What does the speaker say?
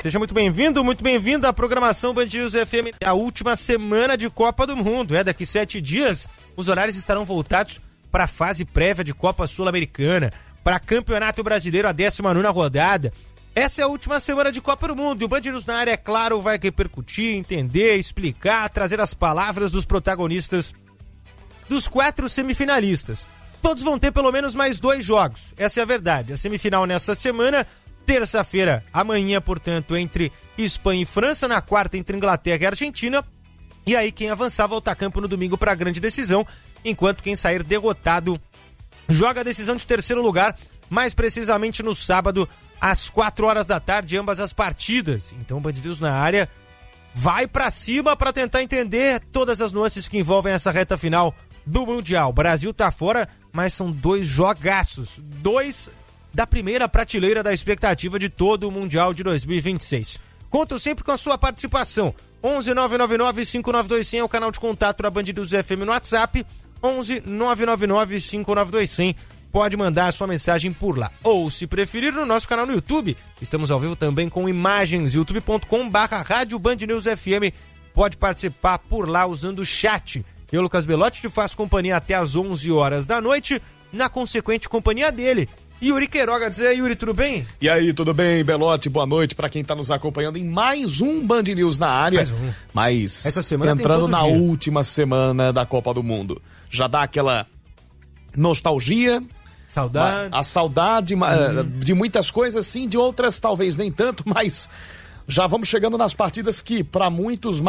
Seja muito bem-vindo, muito bem-vinda à programação Band News FM, a última semana de Copa do Mundo. Daqui 7 dias, os horários estarão voltados para a fase prévia de Copa Sul-Americana, para Campeonato Brasileiro, a 19ª rodada. Essa é a última semana de Copa do Mundo e o Band News na área, é claro, vai repercutir, entender, explicar, trazer as palavras dos protagonistas dos 4 semifinalistas. Todos vão ter pelo menos mais 2 jogos, essa é a verdade. A semifinal nessa semana, terça-feira, amanhã, portanto, entre Espanha e França, na quarta entre Inglaterra e Argentina, e aí quem avançar volta a campo no domingo para a grande decisão, enquanto quem sair derrotado joga a decisão de terceiro lugar, mais precisamente no sábado, às 4 horas da tarde, ambas as partidas. Então o Band News na área vai pra cima para tentar entender todas as nuances que envolvem essa reta final do Mundial. O Brasil tá fora, mas são 2 jogaços, 2 da primeira prateleira da expectativa de todo o Mundial de 2026. Conto sempre com a sua participação. 11 999 5921 é o canal de contato da Band News FM no WhatsApp. 11 999 5921. Pode mandar a sua mensagem por lá. Ou, se preferir, no nosso canal no YouTube. Estamos ao vivo também com imagens, youtube.com/rádio Band News FM. Pode participar por lá usando o chat. Eu, Lucas Belotti, te faço companhia até às 11 horas da noite, na consequente companhia dele, Yuri Queiroga. Diz aí, Yuri, tudo bem? E aí, tudo bem, Belotti? Boa noite para quem tá nos acompanhando em mais um Band News na área. Mas essa semana entrando na última semana da Copa do Mundo. Já dá aquela nostalgia, saudade, a saudade de muitas coisas, sim, de outras talvez nem tanto, mas já vamos chegando nas partidas que para muitos